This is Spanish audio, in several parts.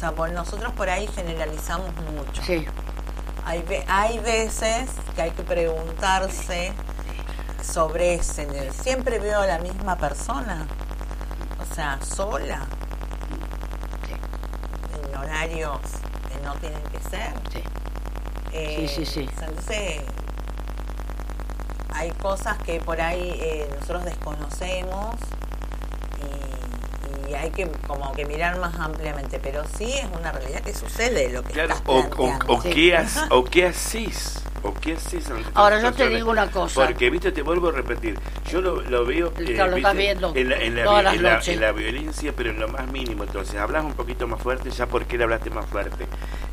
sea, pues nosotros por ahí generalizamos mucho. Sí. Hay veces que hay que preguntarse sobre ese. ¿Siempre veo a la misma persona? O sea, sola. En horarios que no tienen que ser. Sí. Entonces, hay cosas que por ahí nosotros desconocemos y hay que como que mirar más ampliamente, pero sí es una realidad que sucede lo que claro, estás planteando. o qué haces. Ahora yo te digo una cosa. Porque, viste, te vuelvo a repetir. Yo lo veo lo estás viendo en la violencia, pero en lo más mínimo. Entonces, hablas un poquito más fuerte, ya por qué le hablaste más fuerte.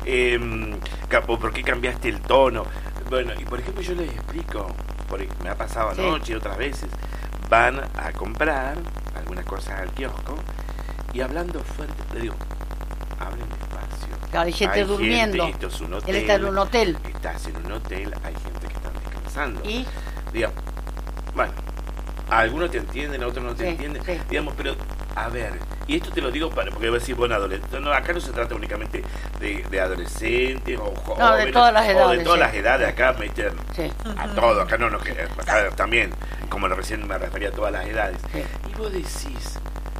¿Por qué cambiaste el tono? Bueno, y por ejemplo, yo les explico, porque me ha pasado anoche y otras veces. Van a comprar algunas cosas al kiosco y hablando fuerte, le digo, hablen despacio. Claro, hay gente durmiendo. Esto es un hotel. Él está en un hotel. Estás en un hotel, hay gente que está descansando. Y digamos, bueno, algunos te entienden, otros no te entienden. Sí. Digamos, pero, a ver, y esto te lo digo porque voy a decir, bueno, adolescente. No, acá no se trata únicamente de adolescentes o jóvenes. No, de todas las edades. O de todas las edades, acá meten a todo, acá no, acá también, como recién me refería a todas las edades. Sí. Y vos decís,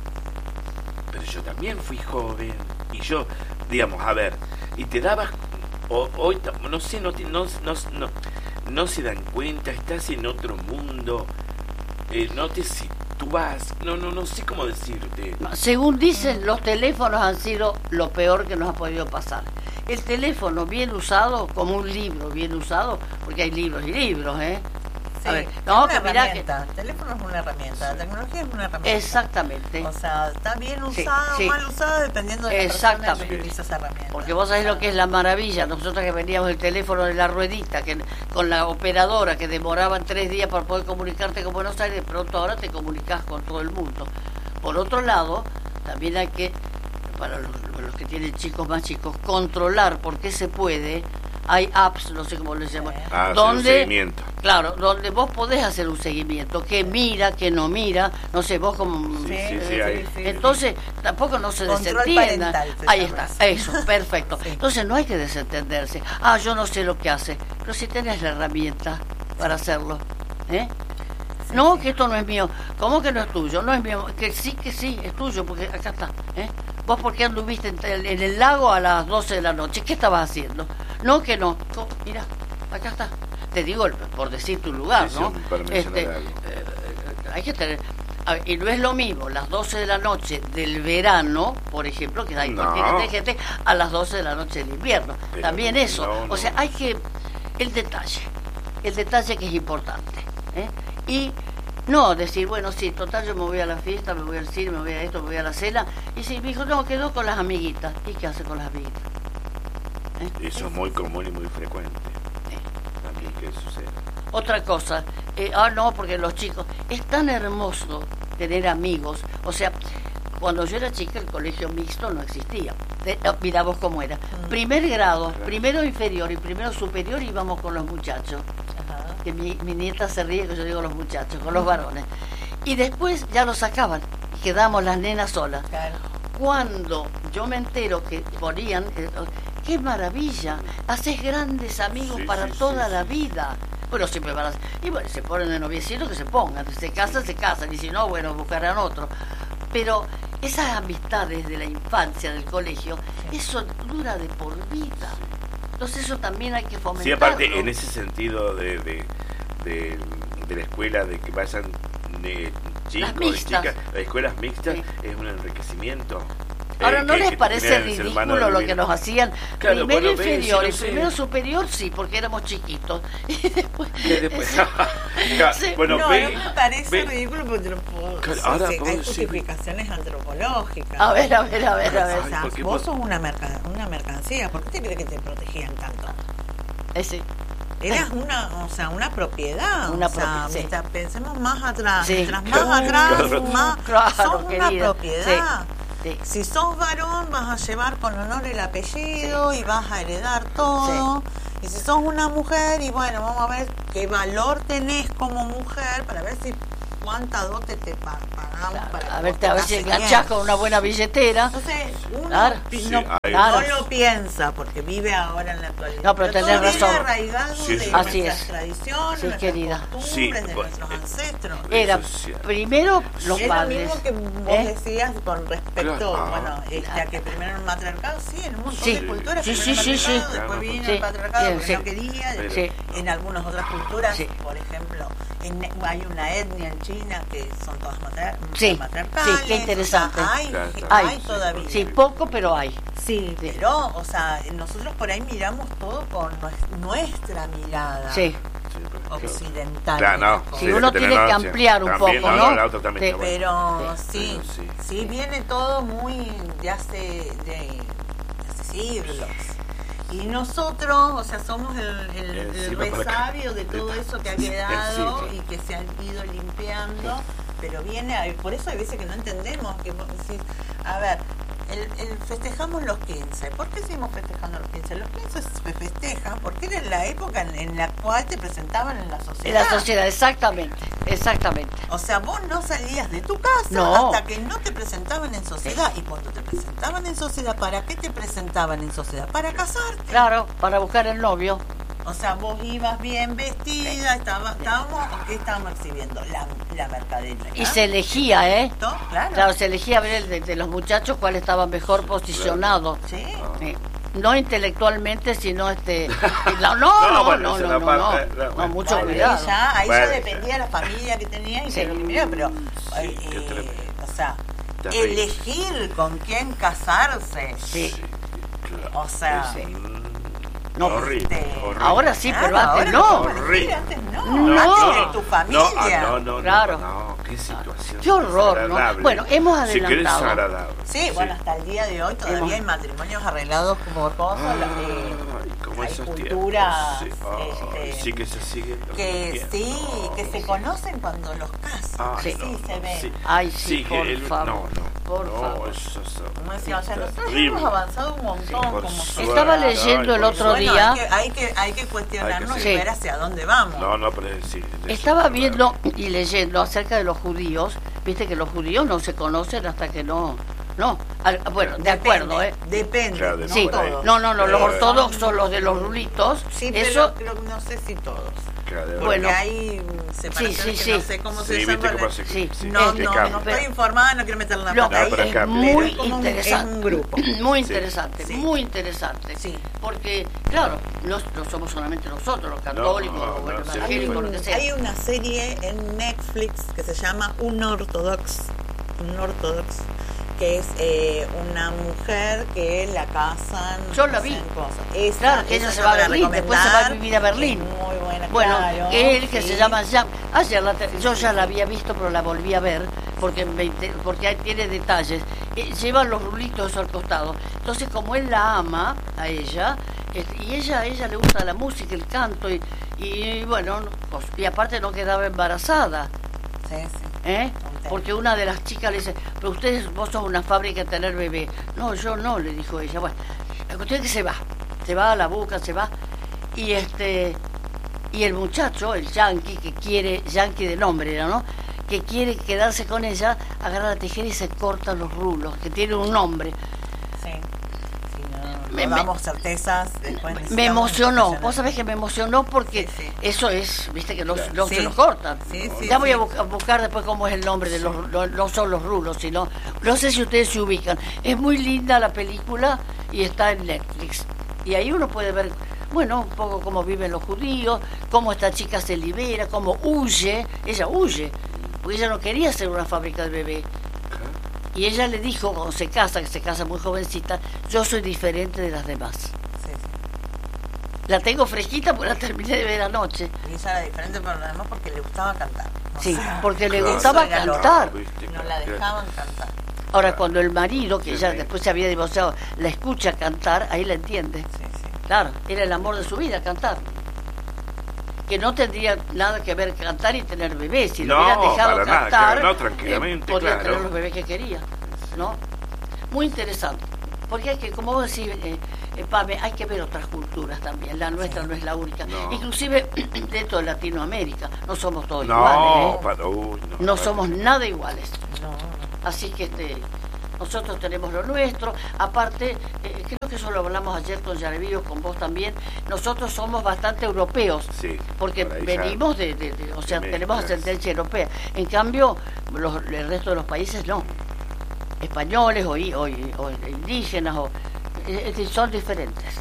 pero yo también fui joven, y yo, digamos, a ver, y te dabas, hoy, no sé, no se dan cuenta, estás en otro mundo, no te sitúas, no sé cómo decirte. Según dicen, los teléfonos han sido lo peor que nos ha podido pasar. El teléfono bien usado, como un libro bien usado, porque hay libros y libros, Sí, a ver, es no, una que mirá herramienta. El teléfono es una herramienta, la tecnología es una herramienta. Exactamente. O sea, está bien usada o mal usada dependiendo de la persona que utiliza esa herramienta. Porque vos sabés lo que es la maravilla. Nosotros que veníamos el teléfono de la ruedita, que con la operadora, que demoraban 3 días para poder comunicarte con Buenos Aires, de pronto ahora te comunicas con todo el mundo. Por otro lado, también hay que, para los que tienen chicos más chicos, controlar por qué se puede. Hay apps, no sé cómo les llaman, donde, seguimiento. Claro, donde vos podés hacer un seguimiento, que mira, que no mira, no sé, vos como... Sí, entonces, tampoco no se Control desentienda. parental, Ahí está, eso, perfecto. Entonces no hay que desentenderse. Yo no sé lo que hace, pero si tenés la herramienta para hacerlo, no, que esto no es mío. ¿Cómo que no es tuyo? No es mío. Que sí, es tuyo, porque acá está. ¿Vos por qué anduviste en el lago a las 12 de la noche? ¿Qué estabas haciendo? No, que no. Mira, acá está. Te digo por decir tu lugar, ¿no? Hay que tener... y no es lo mismo las 12 de la noche del verano, por ejemplo, que hay cualquier gente, a las 12 de la noche del invierno. Pero también eso. O sea, hay que... El detalle que es importante. Y no decir, bueno, sí, total, yo me voy a la fiesta, me voy al cine, me voy a esto, me voy a la cena. Y si me dijo, no, quedó con las amiguitas. ¿Y qué hace con las amiguitas? Eso es muy común y muy frecuente. También que sucede. Otra cosa, no, porque los chicos, es tan hermoso tener amigos. O sea, cuando yo era chica el colegio mixto no existía. Mirá vos cómo era. Primer grado, primero inferior y primero superior íbamos con los muchachos. Que mi nieta se ríe que yo digo los muchachos, con los varones. Y después ya los sacaban y quedamos las nenas solas. Claro. Cuando yo me entero que ponían, ¡qué maravilla! Haces grandes amigos para toda la vida. Bueno, siempre van a... Y bueno, se ponen de noviecitos, que se pongan. Se casan. Y si no, bueno, buscarán otro. Pero esas amistades de la infancia, del colegio, eso dura de por vida. Entonces eso también hay que fomentarlo. Sí, aparte, en ese sentido de la escuela, de que vayan chicos y chicas, las escuelas mixtas, es un enriquecimiento. Ahora, ¿no les parece ridículo lo que nos hacían? Claro, Primero inferior y primero superior, sí, porque éramos chiquitos. Y después... Bueno, no me parece ridículo porque hay justificaciones antropológicas. A ver. O sea, vos sos una mercancía. ¿Por qué te crees que te protegían tanto? Sí. Eras una propiedad. Pensemos más atrás. Sí. Mientras más atrás, más sos una propiedad. Sí. Si sos varón vas a llevar con honor el apellido y vas a heredar todo. Y si sos una mujer, y bueno, vamos a ver qué valor tenés como mujer para ver si cuánta dote te pagamos para a ver si enganchás con una buena billetera. Entonces, uno Claro. no lo piensa porque vive ahora en la actualidad. No, pero tenés todo razón. viene arraigado Sí, de sí. Así nuestras es. tradiciones, Sí, nuestras querida. costumbres, Sí, de nuestros ancestros. Era Eso es cierto. primero los Es padres. lo mismo que vos decías con respecto, Claro. bueno, a que primero el matriarcado, sí, en un montón Sí. de culturas, Sí, primero sí, el sí, matriarcado, sí. después vino Sí. el patriarcado Bien, porque sí. no quería, Sí. en algunas otras culturas, Sí. por ejemplo, hay una etnia en China que son todas Sí. matriarcales. Sí, qué interesante. O sea, hay, Claro, hay sí, todavía. Sí, poco, pero hay. Sí, pero, o sea, nosotros por ahí miramos todo con nuestra mirada Sí. occidental. Claro, no. digamos. Sí, uno tiene que ampliar un También, poco, ¿no? La otra también Sí. está buena. Pero sí, Pero sí. sí viene todo muy de hace siglos. Y nosotros, o sea, somos el Encima para acá. resabio de todo eso que ha quedado Sí. y que se ha ido limpiando, pero viene, por eso hay veces que no entendemos, que vos decís, a ver, festejamos los 15. ¿Por qué seguimos festejando los 15? Los 15 se festejan porque era la época en la cual te presentaban en la En sociedad. la sociedad, exactamente. O sea, vos no salías de tu casa No. hasta que no te presentaban en sociedad. Y cuando te presentaban en sociedad, ¿para qué te presentaban en sociedad? Para casarte. Claro, para buscar el novio. O sea, vos ibas bien vestida, estábamos, ¿qué estábamos exhibiendo? La mercadería. Y se elegía, ¿eh? ¿No? Claro. Claro, se elegía a ver de los muchachos cuál estaba mejor posicionado. Sí. No intelectualmente, sino no, bueno, esa es la parte, no, mucho Bueno, cuidado. ahí Bueno, ya dependía de la familia que tenía y Sí. de lo que miraba, pero, Sí, qué tremendo. o sea, Terrible. elegir con quién casarse. Sí. Claro. O sea, Sí. No, No, horrible, horrible. ahora sí, pero claro, antes ahora no. puedes elegir, Horrible. antes no. No. Antes de tu familia. No, Claro. no, qué situación. Qué horror, ¿no? desagradable. Bueno, hemos Sí, que adelantado. desagradable. Sí, bueno, hasta el día de hoy todavía hay matrimonios arreglados como cosas. Ay, como hay esos culturas tiempos. Sí. Ay, sí que se siguen. que sí, que se conocen cuando los casan. Ay, Sí, se ve. sí. Ay, sí, por favor. No, Por favor. eso es Como decía, o sea, nosotros terrible. hemos avanzado un montón Por como suerte. Estaba leyendo el por otro suerte. día. Hay que cuestionarnos Hay y que- ver hacia dónde vamos. No, pero sí. Estaba viendo y leyendo acerca de los judíos. Viste que los judíos no se conocen hasta que no. Bueno, de acuerdo, ¿eh? Depende. Claro, no Sí, todos. no, los Pero- ortodoxos, los de los rulitos. Sí, pero Eso, creo que no sé si todos. Claro, Porque Bueno. hay separaciones Sí, que no sí. sé cómo Sí, se viste llaman. cómo pasa que- Sí. sí, No, que no, cambia. no estoy informada, no quiero meter la no, pata ahí. pero es cambia. muy Es como interesante. es un grupo. Muy interesante, Sí. muy interesante. Sí. Porque, claro, no somos solamente nosotros, los católicos, No, o los sí, evangélicos, lo que sea. Hay una serie en Netflix que se llama Un Ortodox, que es una mujer que la casan. Yo la vi. hacen cosas. Esa- Claro, que esa ella se yo va a la Berlín, después se va a recomendar. vivir a Berlín. Es muy buena, Bueno, claro, él que sí. se llama Jan, yo ya la había visto, pero la volví a ver porque porque ahí tiene detalles. Lleva los rulitos al costado. Entonces, como él la ama a ella, y a ella le gusta la música, el canto, y bueno, pues, y aparte no quedaba embarazada. Sí, sí. ¿Eh? Porque una de las chicas le dice, pero vos sos una fábrica de tener bebé. No, yo no, le dijo ella. Bueno, la cuestión es que se va a la boca, se va, y y el muchacho, el yanqui, yanqui de nombre era, ¿no? Que quiere quedarse con ella, agarra la tijera y se corta los rulos, que tiene un nombre. Sí. Sí, no Me- damos certezas. Después Me necesitamos emocionó, profesionales. vos sabés que me emocionó porque Sí, sí. eso es, viste que no Sí. se los cortan. Sí, sí, Ya voy sí. a buscar después cómo es el nombre de no son los rulos, sino, no sé si ustedes se ubican. Es muy linda la película y está en Netflix. Y ahí uno puede ver, bueno, un poco cómo viven los judíos, cómo esta chica se libera, cómo ella huye, porque ella no quería ser una fábrica de bebé. Y ella le dijo, cuando se casa, que se casa muy jovencita, yo soy diferente de las demás. Sí, sí. La tengo fresquita porque la terminé de ver anoche. Y ella era diferente, pero además porque le gustaba cantar. O Sí, sea, porque le Claro. gustaba eso era lo cantar. no la dejaban cantar. Ahora, cuando el marido, que Sí, ya sí. después se había divorciado, la escucha cantar, ahí la entiende. Sí, sí. Claro, era el amor de su vida, cantar. Que no tendría nada que ver cantar y tener bebés. Si lo No, hubieran dejado para nada, cantar, claro, no, tranquilamente, podría claro. tener los bebés que quería. ¿No? Muy interesante. porque hay que, como vos decís, Pame, hay que ver otras culturas también, la nuestra no es la única, inclusive dentro de Latinoamérica, no somos todos iguales, no somos nada iguales, así que nosotros tenemos lo nuestro, aparte, creo que eso lo hablamos ayer con Yaraví, con vos también, nosotros somos bastante europeos, porque venimos o sea, tenemos ascendencia europea, en cambio, el resto de los países no, españoles o indígenas, son diferentes.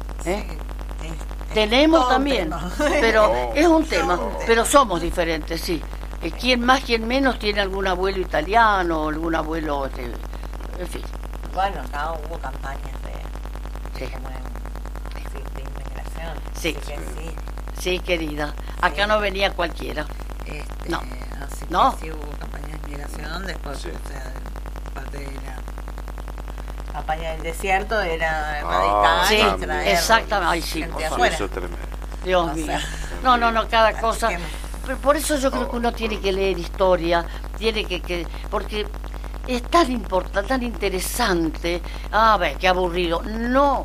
Tenemos también, pero es un tema, pero somos diferentes, sí. ¿Quién más, quién menos tiene algún abuelo italiano, algún abuelo, en fin? Bueno, acá hubo campañas de inmigración. Sí. Sí, querida. Acá no venía cualquiera. No. Así que sí hubo campañas de inmigración, después, o sea, parte de la campaña del desierto era radical y traer exactamente. Ay, sí, gente afuera. Dios mío. No, cada cosa. Por eso yo creo que uno tiene que leer historia, tiene que porque es tan importante, tan interesante. Qué aburrido. No.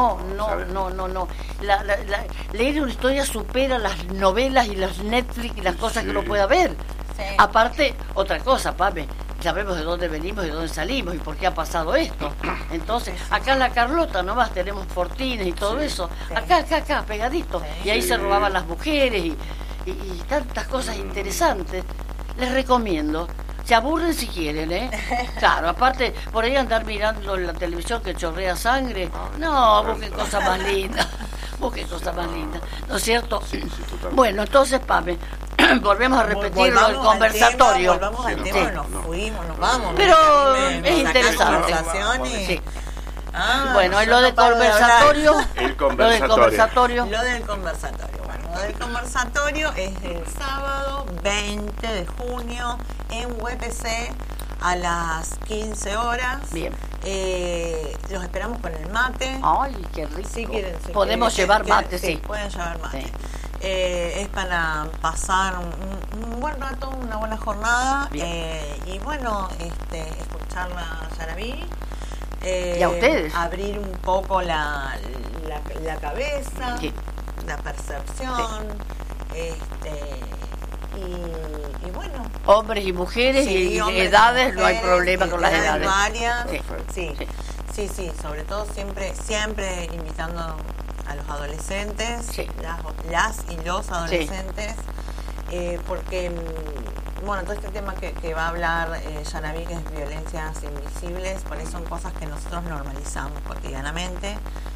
Leer una historia supera las novelas y los Netflix y las cosas que uno pueda ver. Sí. Aparte, otra cosa, Pame, sabemos de dónde venimos y de dónde salimos y por qué ha pasado esto. Entonces, acá en la Carlota nomás tenemos fortines y todo eso. Acá, pegadito. Y ahí se robaban las mujeres y tantas cosas interesantes. Les recomiendo. Se aburren si quieren, Claro, aparte, por ahí andar mirando en la televisión que chorrea sangre. No, busquen cosas más lindas. Busquen cosas más lindas. ¿No es cierto? Sí, totalmente. Bueno, entonces, Pame, volvemos a repetir el conversatorio. Volvamos al tema, nos vamos. Pero es interesante. Sí. Bueno, lo del conversatorio. Lo del conversatorio. Bueno, lo del conversatorio es el sábado 20 de junio en UPC a las 15 horas. Bien. Los esperamos con el mate. Ay, qué rico. Si quieren, podemos llevar mate, sí. Pueden llevar mate. Sí. Es para pasar un buen rato, una buena jornada. Y bueno, escuchar la Yaraví. Y a ustedes. Abrir un poco la cabeza, la percepción. Y bueno, hombres y mujeres y edades, no hay problema con las edades varias. Sí, sobre todo siempre invitando a los adolescentes, las y los adolescentes, porque bueno, todo este tema que va a hablar Yaraví, que es violencias invisibles, por ahí son cosas que nosotros normalizamos cotidianamente,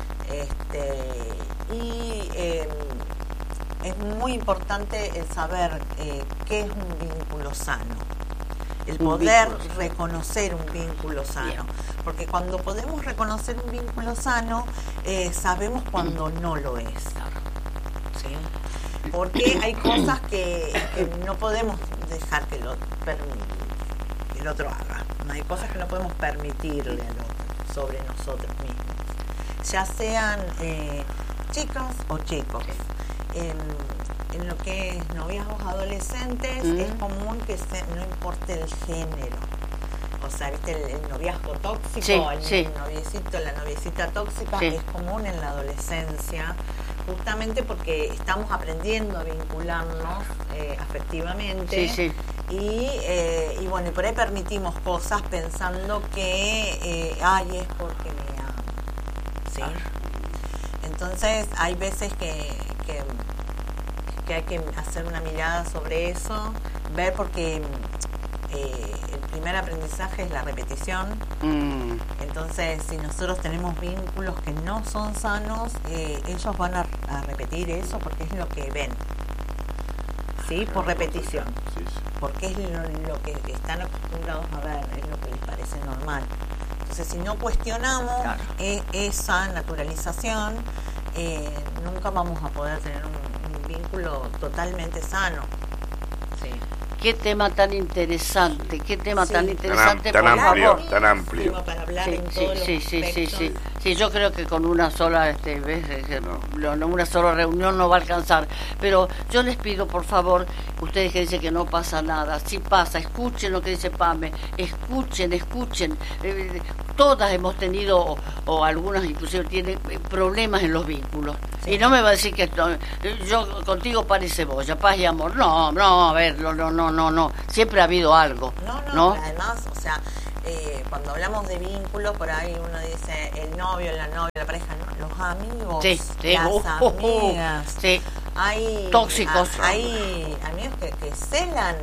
es muy importante el saber qué es un vínculo sano, el poder reconocer un vínculo sano, porque cuando podemos reconocer un vínculo sano, sabemos cuando no lo es, ¿sí? Porque hay cosas que no podemos dejar que el otro haga, ¿no? Hay cosas que no podemos permitirle al otro sobre nosotros mismos, ya sean chicas o chicos. En lo que es noviazgos adolescentes es común que no importe el género, o sea, viste el noviazgo tóxico, el noviecito, la noviecita tóxica es común en la adolescencia, justamente porque estamos aprendiendo a vincularnos afectivamente y bueno, y por ahí permitimos cosas pensando que es porque me ama, ¿sí? Entonces hay veces que hay que hacer una mirada sobre eso, ver, porque el primer aprendizaje es la repetición. Entonces, si nosotros tenemos vínculos que no son sanos, ellos van a repetir eso porque es lo que ven, ¿sí? Por repetición, porque es lo que están acostumbrados a ver, es lo que les parece normal. Entonces, si no cuestionamos esa naturalización, nunca vamos a poder tener un vínculo totalmente sano. Qué tema tan interesante, tan por amplio, favor. tan amplio. Para hablar en todos los aspectos. Sí, yo creo que con una sola una sola reunión no va a alcanzar, pero yo les pido, por favor, ustedes que dicen que no pasa nada, si pasa, escuchen lo que dice Pame, escuchen, todas hemos tenido, o algunas inclusive tienen problemas en los vínculos, y no me va a decir que yo contigo pan y cebolla, paz y amor, no, a ver, no, siempre ha habido algo, ¿no? Además, o sea, cuando hablamos de vínculos, por ahí uno dice el novio, la novia, la pareja, no, los amigos, las amigas, hay tóxicos, hay amigos que celan,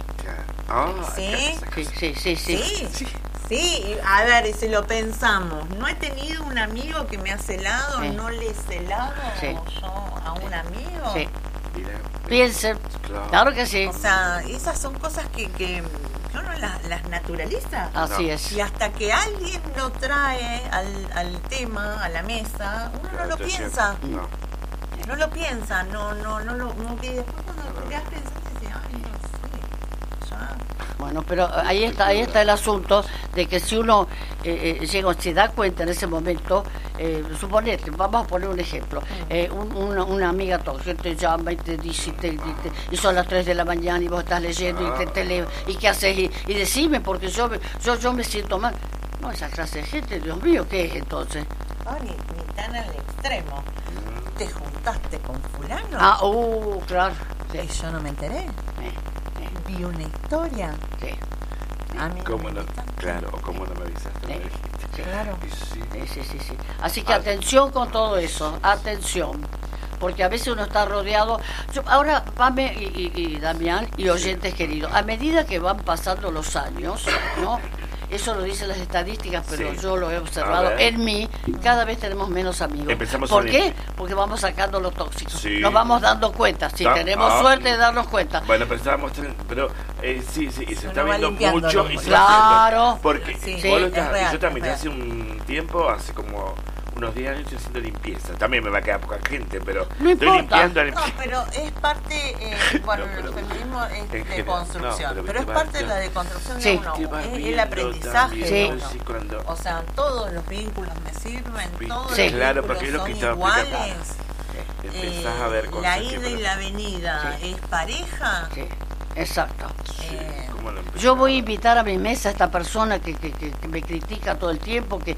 sí, a ver, y si lo pensamos, no he tenido un amigo que me ha celado, no le he celado yo a un amigo. Sí. Piensen, claro que sí. O sea, esas son cosas que uno las naturaliza. Así es. Y hasta que alguien lo trae al tema, a la mesa, uno no lo piensa. No lo piensa, que después cuando lo quedas pensando, dices, ay, no sé, ya. Bueno, pero ahí está el asunto de que si uno se da cuenta en ese momento, suponete, vamos a poner un ejemplo, una amiga tóxica te llama y te dice, y son las 3 de la mañana y vos estás leyendo y te lee, y qué haces, y decime, porque yo me siento mal. No, esa clase de gente, Dios mío, ¿qué es entonces? No, ni tan al extremo. ¿Te juntaste con fulano? Claro. Sí. Y yo no me enteré. Vi una historia. Sí. A mí ¿Cómo no? Claro, o cómo no me avisaste. Sí. Sí. Claro. Sí. Así que atención con todo eso, atención. Porque a veces uno está rodeado. Ahora, Pame y Damián y oyentes queridos, a medida que van pasando los años, ¿no? Eso lo dicen las estadísticas, pero yo lo he observado en mí, cada vez tenemos menos amigos. ¿Por qué? Porque vamos sacando los tóxicos. Sí. Nos vamos dando cuenta, tenemos suerte de darnos cuenta. Bueno, pero estábamos sí, y se está viendo mucho y se claro. Porque vos lo estás, yo también hace un tiempo, hace como unos 10 años estoy haciendo limpieza. También me va a quedar poca gente, pero no estoy limpiando. No, pero es parte, bueno, el feminismo es de construcción, pero es parte de la deconstrucción de uno, es el aprendizaje de uno. O sea, todos los vínculos me sirven, todos los claro, vínculos porque es lo que son iguales. Empezás a ver cosas la ida y la venida es pareja. Sí, exacto. Yo voy a invitar a mi mesa a esta persona que me critica todo el tiempo, que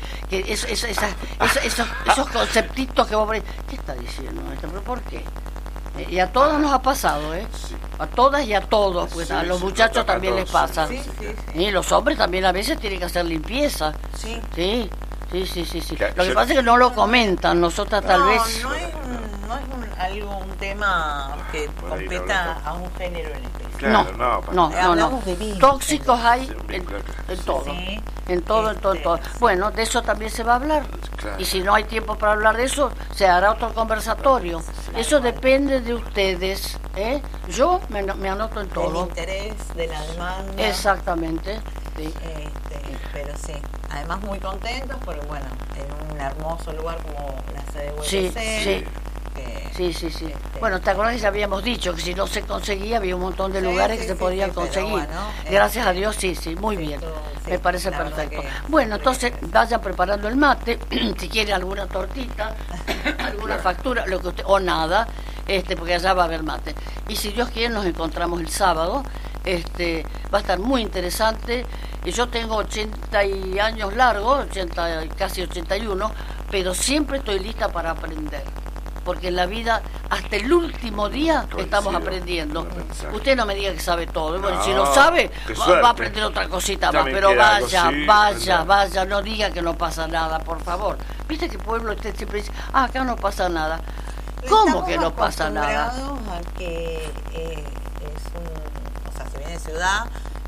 esos conceptitos que vos pones, ¿qué está diciendo esto? ¿Pero por qué? Y a todos nos ha pasado, a todas y a todos, pues a los muchachos también les pasa. Y los hombres también a veces tienen que hacer limpieza. Sí. Lo que pasa es que no lo comentan, nosotras tal vez. No es un tema que competa a un género en específico. Claro, no. Tóxicos hay en todo. En todo. Bueno, de eso también se va a hablar. Claro. Y si no hay tiempo para hablar de eso, se hará otro conversatorio. Eso depende de ustedes. Yo me anoto en todo. El interés de la demanda. Exactamente. Sí. Pero sí, además muy contentos porque, bueno, en un hermoso lugar como la sede de UTC. Sí. Bueno, ¿te acuerdas que ya habíamos dicho que si no se conseguía había un montón de lugares que se podían conseguir? Bueno, gracias a Dios, muy bien. Me parece perfecto. Bueno, entonces vayan preparando el mate, si quieren alguna tortita, alguna factura, lo que usted, o nada, porque allá va a haber mate. Y si Dios quiere nos encontramos el sábado, va a estar muy interesante. Yo tengo 80 años largos, casi 81, pero siempre estoy lista para aprender. Porque en la vida, hasta el último día, estamos aprendiendo. Usted no me diga que sabe todo. Bueno, si lo sabe, va a aprender otra cosita más. Pero vaya, no diga que no pasa nada, por favor. Viste que pueblo usted siempre dice, acá no pasa nada. ¿Cómo que no pasa nada? A que o sea, si viene de ciudad,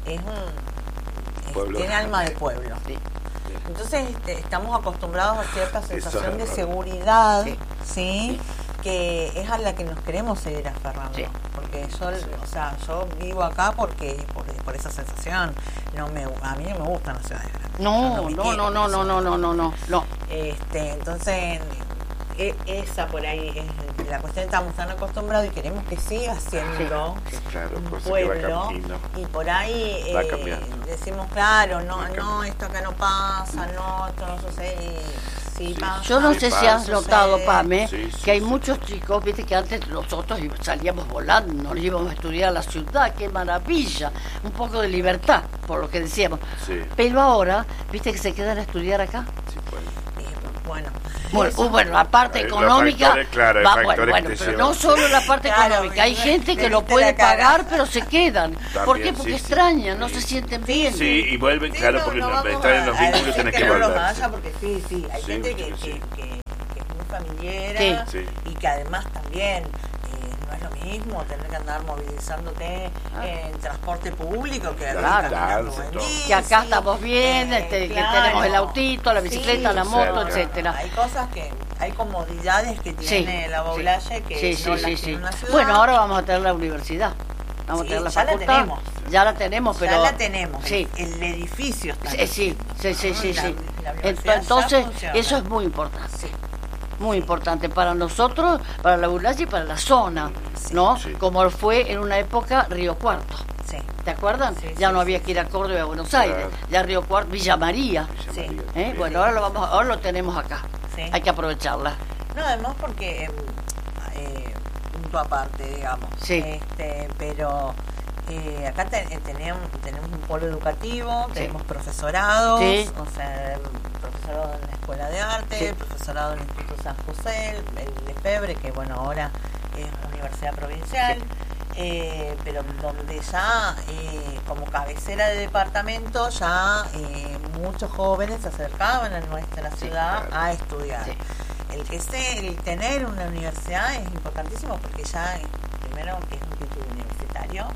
tiene alma de pueblo. Sí. Entonces estamos acostumbrados a cierta sensación de seguridad, ¿sí? Que es a la que nos queremos seguir aferrando. Sí. Porque yo vivo acá por esa sensación. A mí no me gustan las ciudades grandes. No. Entonces esa por ahí es la cuestión. Estamos tan acostumbrados y queremos que siga siendo claro, un cosa pueblo, que va cambiando. y por ahí Va cambiando. decimos, claro, no, esto acá no pasa, no, esto no sucede, y sí pasa. Yo no Sí sé si pasa. has notado, Pame, Sí, sí, que hay sí. muchos chicos, viste que antes nosotros salíamos volando, nos íbamos a estudiar a la ciudad, qué maravilla, un poco de libertad, por lo que decíamos. Sí. Pero ahora, viste que se quedan a estudiar acá. Sí, pues. Bueno, Bueno, la parte Los económica, factores, claro, hay factores bueno, que te pero llevan. no solo la parte Claro, económica, hay me- gente que me lo viste puede la cara. pagar, pero se quedan. ¿Por qué? También, Porque sí, sí. extrañan, no se sienten bien. Sí, y vuelven, sí, claro, no, porque no no, vamos están en los a vínculos y decir tenés que no los volver. vaya, porque sí, hay Sí, gente que sí. es muy familiera, Sí. y que además también no es lo mismo tener que andar movilizándote en transporte público que Claro. caminando Claro, en todo. bici, Que acá estamos bien, que claro. tenemos el autito, la bicicleta, Sí, la moto, cerca. etcétera. Hay cosas hay comodidades que tiene la Baulalle que sí, no sí, las sí, tiene sí. una ciudad. Bueno, ahora vamos a tener la universidad, vamos Sí, a tener la ya la facultad. tenemos. Ya la tenemos, pero ya la tenemos, sí. el edificio está Sí, sí, sí, ¿no? sí. La universidad ya Entonces, funciona. eso es muy importante. Sí. Muy importante para nosotros, para la Baulalle y para la zona, Sí, ¿no? sí. Como fue en una época Río Cuarto. Sí. ¿Te acuerdan? Sí, ya sí, no había sí, que ir a Córdoba y a Buenos Claro. Aires. Ya Río Cuarto, Villa María. Sí. Bien. Bueno, ahora lo tenemos acá. Sí. Hay que aprovecharla. No, además porque punto aparte, digamos. Sí. Pero acá tenemos un polo educativo, Sí. tenemos profesorados, Sí. o sea, profesorado en la Escuela de Arte, Sí. profesorado en el Instituto San José, el Lefebvre, que bueno, ahora es Universidad Provincial. Pero donde ya como cabecera de departamento ya muchos jóvenes se acercaban a nuestra ciudad claro. a estudiar. Sí. El tener una universidad es importantísimo porque ya primero que es un título universitario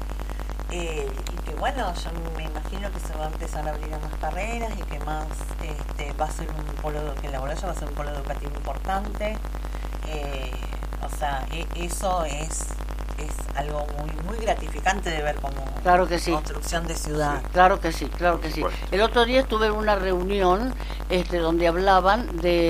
y que bueno, yo me imagino que se va a empezar a abrir a más carreras y que más va a ser un polo, que la Baulalle va a ser un polo educativo importante. O sea, eso es algo muy gratificante de ver como Claro que sí. construcción de ciudad. Claro que sí, claro que sí. Por supuesto. El otro día estuve en una reunión donde hablaban de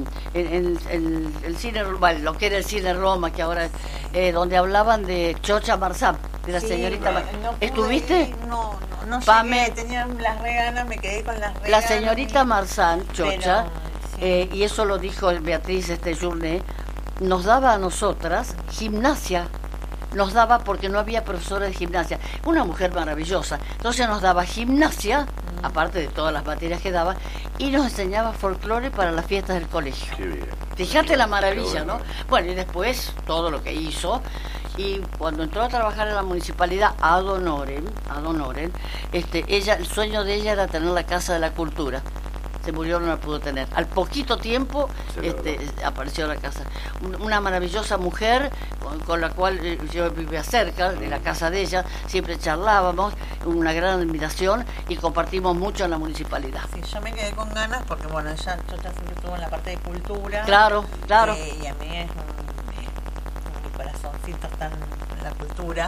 el cine, bueno, lo que era el cine Roma, que ahora donde hablaban de Chocha Marzán, de la Sí, señorita. no pude ¿Estuviste? ir, no Pame. llegué, tenía las reganas, me quedé con las reganas. La señorita Marzán, Chocha, Pero, sí. y eso lo dijo Beatriz Journé, nos daba a nosotras gimnasia. Nos daba porque no había profesora de gimnasia. Una mujer maravillosa. Entonces nos daba gimnasia, aparte de todas las materias que daba, y nos enseñaba folclore para las fiestas del colegio. Qué bien. Fíjate la maravilla, Qué ¿no? bueno. Bueno, y después todo lo que hizo. Y cuando entró a trabajar en la municipalidad ad honorem, el sueño de ella era tener la Casa de la Cultura. Se murió, no la pudo tener. Al poquito tiempo Se logró. apareció la casa. Una maravillosa mujer con la cual yo vivía cerca de la casa de ella, siempre charlábamos, una gran admiración y compartimos mucho en la municipalidad. Sí, yo me quedé con ganas porque, bueno, ella siempre estuvo en la parte de cultura. Claro, claro. Y a mí mi corazoncito está en la cultura.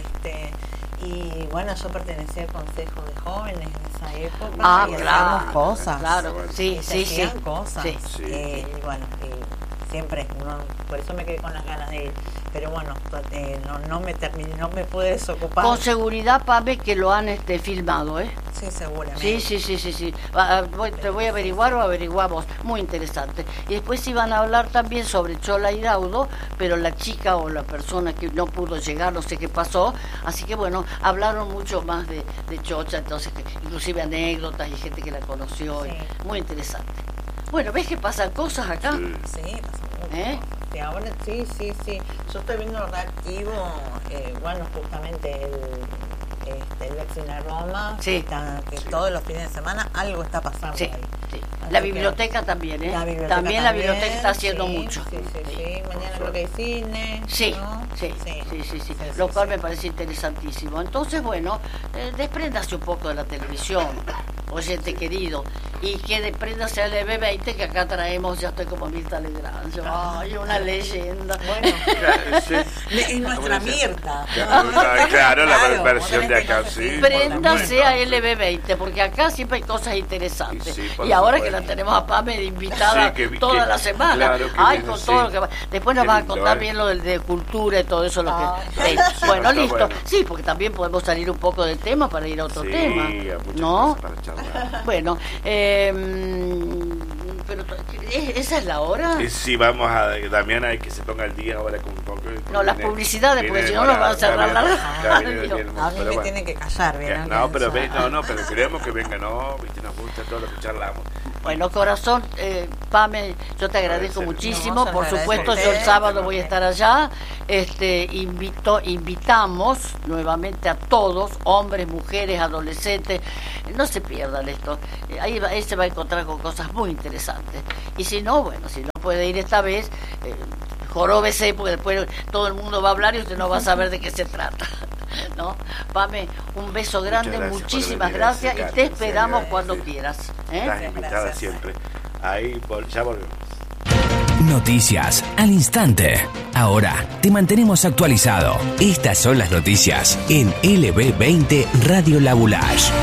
Y bueno, yo pertenecía al Consejo de Jóvenes en esa época. Ah, y claro. hacíamos cosas. Claro, Bueno. sí, Y se sí, sí. hacían cosas. Sí. Sí. Y bueno, siempre por eso me quedé con las ganas de ir. Pero bueno, no me pude desocupar. Con seguridad, Pame, que lo han filmado, ¿eh? Sí, seguramente. Sí. Te voy a averiguar o averiguamos. Muy interesante. Y después iban a hablar también sobre Chola Iraudo, pero la chica o la persona que no pudo llegar, no sé qué pasó. Así que bueno, hablaron mucho más de Chocha, entonces, inclusive anécdotas y gente que la conoció. Sí. Muy interesante. Bueno, ¿ves que pasan cosas acá? Sí. Sí, pasó mucho. ¿Eh? Sí, ahora sí. Yo estoy viendo reactivo, bueno, justamente el Vecina Roma, Sí. que Sí. todos los fines de semana algo está pasando Sí, ahí. sí. Así La que- biblioteca también, ¿eh? La biblioteca también la biblioteca está haciendo sí, mucho. Sí. Mañana creo que hay cine. Sí, ¿no? sí. Lo cual me parece interesantísimo. Entonces, bueno, despréndase un poco de la televisión, oyente querido, y que préndase al LB20, que acá traemos, ya estoy como Mirta Legrand, ay, una leyenda. Bueno, Sí. es nuestra Mirta. Claro, la versión de acá, sí. Préndase a LB20, porque acá siempre hay cosas interesantes. Sí, y ahora supuesto. que la tenemos a Pame de invitada toda la semana, claro, ay, bien, con sí. todo lo que va. Después nos Qué vas a lindo, contar bien lo de cultura y todo eso. Sí, Bueno, está listo. bueno. Sí, porque también podemos salir un poco del tema para ir a otro tema. Sí, hay muchas ¿no? cosas para charlar. Bueno, pero ¿esa es la hora? Sí, vamos a Damiana, hay que se ponga al día ahora con un poco. No, las publicidades, porque si no nos van a cerrar la radio. A mí me tienen que callar, ¿bien? No, pero pero queremos que venga, ¿no? Viste, nos gusta todo lo que charlamos. Bueno, corazón, Pame, yo te agradezco muchísimo. No, Por se supuesto, agradece. yo el sábado voy a estar allá. Invitamos nuevamente a todos, hombres, mujeres, adolescentes. No se pierdan esto. Ahí se va a encontrar con cosas muy interesantes. Y si no, bueno, si no puede ir esta vez, joróbese, porque después todo el mundo va a hablar y usted no va a saber de qué se trata. ¿No? Pame, un beso grande, muchísimas gracias y te esperamos cuando quieras. Estás invitada siempre. Ahí, ya volvemos. Noticias al instante. Ahora te mantenemos actualizado. Estas son las noticias en LB20 Radio La Boulage.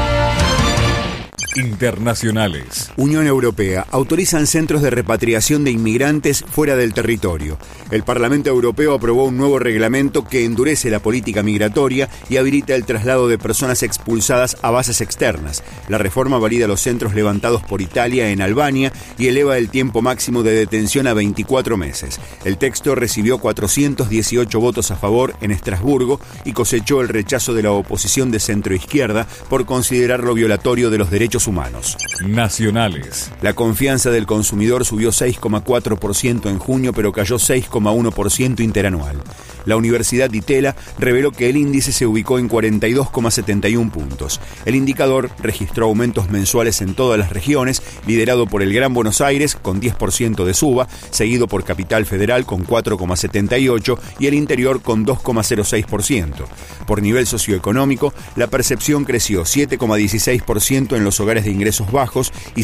Internacionales. Unión Europea. Autorizan centros de repatriación de inmigrantes fuera del territorio. El Parlamento Europeo aprobó un nuevo reglamento que endurece la política migratoria y habilita el traslado de personas expulsadas a bases externas. La reforma valida los centros levantados por Italia en Albania y eleva el tiempo máximo de detención a 24 meses. El texto recibió 418 votos a favor en Estrasburgo y cosechó el rechazo de la oposición de centroizquierda por considerarlo violatorio de los derechos humanos. Nacionales. La confianza del consumidor subió 6,4% en junio, pero cayó 6,1% interanual. La Universidad de Itela reveló que el índice se ubicó en 42,71 puntos. El indicador registró aumentos mensuales en todas las regiones, liderado por el Gran Buenos Aires con 10% de suba, seguido por Capital Federal con 4,78 y el interior con 2,06%. Por nivel socioeconómico, la percepción creció 7,16% en los hogares de ingresos bajos y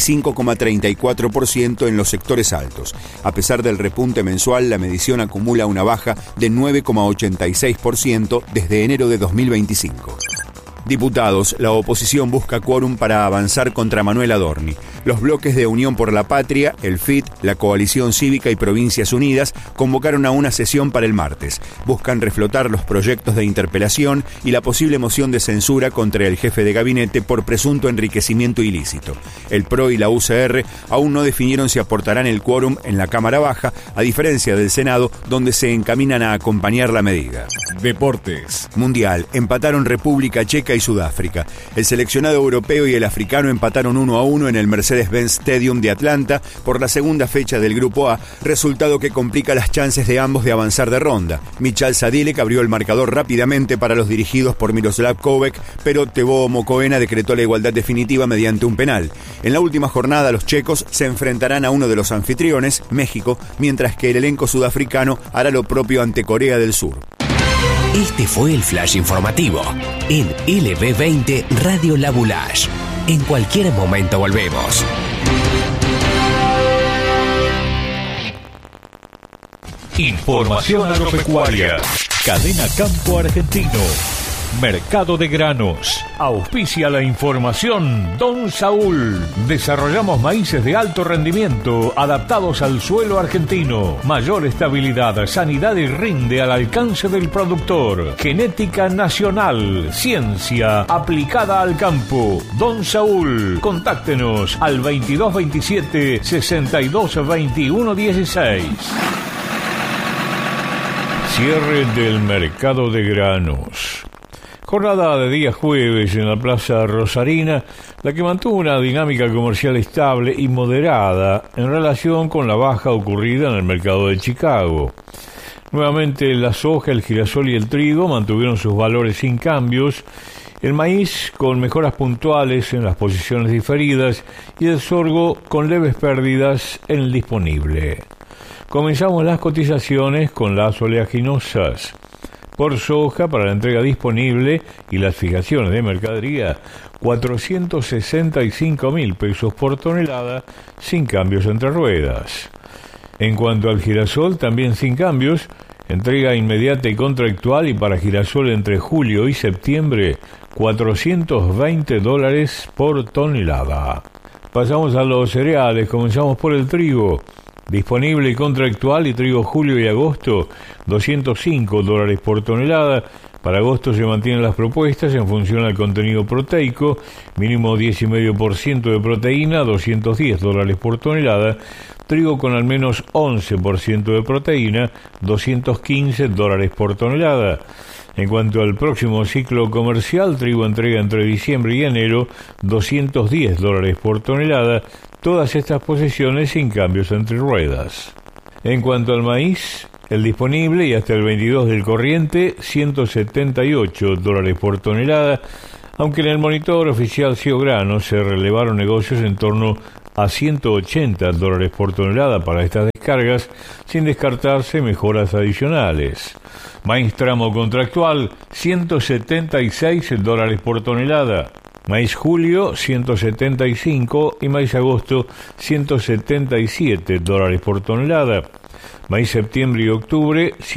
5,34% en los sectores altos. A pesar del repunte mensual, la medición acumula una baja de 9,86% desde enero de 2025. Diputados, la oposición busca quórum para avanzar contra Manuel Adorni. Los bloques de Unión por la Patria, el FIT, la Coalición Cívica y Provincias Unidas convocaron a una sesión para el martes. Buscan reflotar los proyectos de interpelación y la posible moción de censura contra el jefe de gabinete por presunto enriquecimiento ilícito. El PRO y la UCR aún no definieron si aportarán el quórum en la Cámara Baja, a diferencia del Senado, donde se encaminan a acompañar la medida. Deportes. Mundial. Empataron República Checa y Sudáfrica. El seleccionado europeo y el africano empataron 1-1 en el Mercedes-Benz Stadium de Atlanta por la segunda fecha del Grupo A, resultado que complica las chances de ambos de avanzar de ronda. Michal Sadilek abrió el marcador rápidamente para los dirigidos por Miroslav Kovac, pero Teboho Mokoena decretó la igualdad definitiva mediante un penal. En la última jornada, los checos se enfrentarán a uno de los anfitriones, México, mientras que el elenco sudafricano hará lo propio ante Corea del Sur. Este fue el flash informativo en LB20 Radio La Boulage. En cualquier momento volvemos. Información agropecuaria. Cadena Campo Argentino. Mercado de granos. Auspicia la información Don Saúl. Desarrollamos maíces de alto rendimiento adaptados al suelo argentino. Mayor estabilidad, sanidad y rinde al alcance del productor. Genética nacional. Ciencia aplicada al campo. Don Saúl. Contáctenos al 2227 622116. Cierre del mercado de granos. Jornada de día jueves en la Plaza Rosarina, la que mantuvo una dinámica comercial estable y moderada en relación con la baja ocurrida en el mercado de Chicago. Nuevamente la soja, el girasol y el trigo mantuvieron sus valores sin cambios, el maíz con mejoras puntuales en las posiciones diferidas y el sorgo con leves pérdidas en el disponible. Comenzamos las cotizaciones con las oleaginosas. Por soja, para la entrega disponible y las fijaciones de mercadería, 465.000 pesos por tonelada, sin cambios entre ruedas. En cuanto al girasol, también sin cambios, entrega inmediata y contractual, y para girasol entre julio y septiembre, $420 por tonelada. Pasamos a los cereales, comenzamos por el trigo. Disponible y contractual, y trigo julio y agosto, $205 por tonelada. Para agosto se mantienen las propuestas en función al contenido proteico, mínimo 10,5% de proteína, $210 por tonelada. Trigo con al menos 11% de proteína, $215 por tonelada. En cuanto al próximo ciclo comercial, trigo entrega entre diciembre y enero, $210 por tonelada. Todas estas posiciones sin cambios entre ruedas. En cuanto al maíz, el disponible y hasta el 22 del corriente, $178 por tonelada, aunque en el monitor oficial Cio Grano se relevaron negocios en torno a $180 por tonelada para estas descargas, sin descartarse mejoras adicionales. Maíz tramo contractual, $176 por tonelada. Maíz julio, $175, y maíz agosto, $177 por tonelada. Maíz septiembre y octubre,